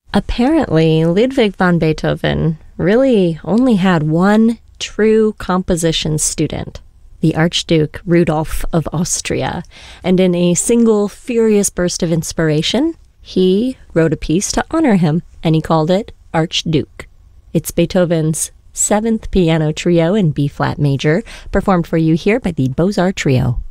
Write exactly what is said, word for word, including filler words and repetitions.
Apparently, Ludwig van Beethoven really only had one true composition student, the Archduke Rudolph of Austria, and in a single furious burst of inspiration, he wrote a piece to honor him, and he called it Archduke. It's Beethoven's seventh piano trio in B-flat major, performed for you here by the Beaux-Arts Trio.